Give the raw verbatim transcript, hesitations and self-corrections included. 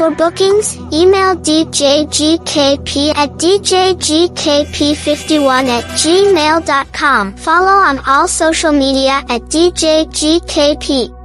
For bookings, email d j g k p at d j g k p fifty-one at gmail dot com. Follow on all social media at d j g k p.